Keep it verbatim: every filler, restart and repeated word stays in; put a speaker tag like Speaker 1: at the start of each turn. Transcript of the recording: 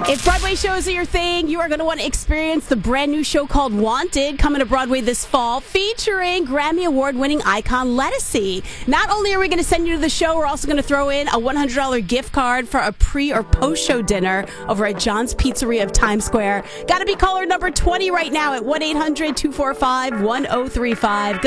Speaker 1: If Broadway shows are your thing, you are going to want to experience the brand new show called Wanted, coming to Broadway this fall, featuring Grammy Award-winning icon Lettucey. Not only are we going to send you to the show, we're also going to throw in a one hundred dollars gift card for a pre- or post-show dinner over at John's Pizzeria of Times Square. Got to be caller number twenty right now at one eight hundred two four five one oh three five. Good